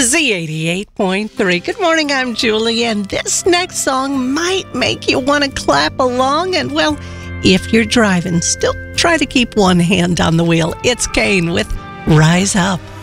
Z88.3. Good morning, I'm Julie, and this next song might make you want to clap along. And, well, if you're driving, still try to keep one hand on the wheel. It's Kane with Rise Up.